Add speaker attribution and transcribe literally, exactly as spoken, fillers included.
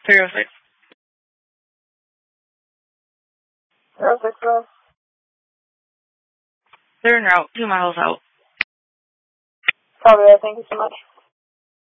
Speaker 1: three oh six.
Speaker 2: zero six West.
Speaker 1: They're en route, two miles out.
Speaker 2: Copy that. Thank you so much.